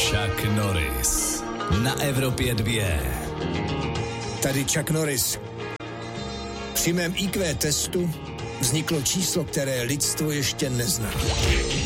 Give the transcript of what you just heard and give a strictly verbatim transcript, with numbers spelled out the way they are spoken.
Chuck Norris na Evropě dvě. Tady Chuck Norris. Při mém í kvé testu vzniklo číslo, které lidstvo ještě nezná.